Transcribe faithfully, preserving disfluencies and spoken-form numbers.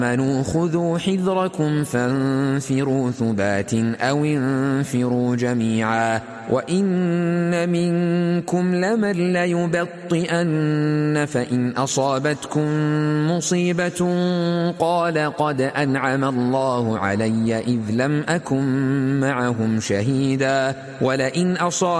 آمنوا خذوا حذركم فانفروا ثبات أو انفروا جميعا وإن منكم لمن ليبطئن فإن أصابتكم مصيبة قال قد أنعم الله علي إذ لم أكن معهم شهيدا ولئن أصابتكم